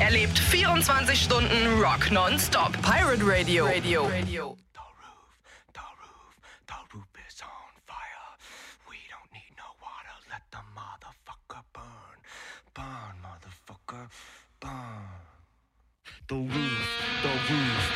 Erlebt 24 Stunden Rock nonstop. Pirate Radio. The roof is on fire. We don't need no water. Let the motherfucker burn. Burn, motherfucker, burn. The roof